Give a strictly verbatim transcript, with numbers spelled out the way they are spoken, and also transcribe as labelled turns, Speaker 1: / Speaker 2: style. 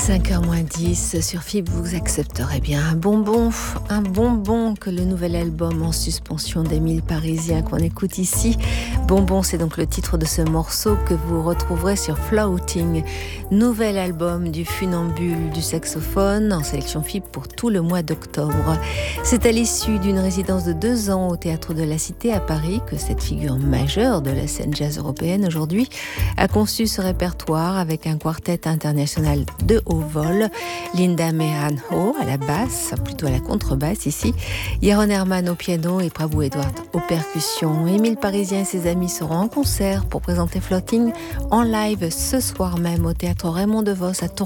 Speaker 1: cinq heures moins dix sur F I B, vous accepterez bien un bonbon, un bonbon que le nouvel album En suspension d'Émile Parisien qu'on écoute ici. Bonbon, c'est donc le titre de ce morceau que vous retrouverez sur Floating, nouvel album du funambule du saxophone en sélection F I B pour tout le mois d'octobre. C'est à l'issue d'une résidence de deux ans au Théâtre de la Cité à Paris que cette figure majeure de la scène jazz européenne aujourd'hui a conçu ce répertoire avec un quartet international de haut vol, Linda Mehan-Ho à la basse, plutôt à la contrebasse ici, Yaron Herman au piano et Prabhu Edward aux percussions. Émile Parisien et ses amis seront en concert pour présenter Floating en live ce soir même au Théâtre Raymond DeVos à Tours.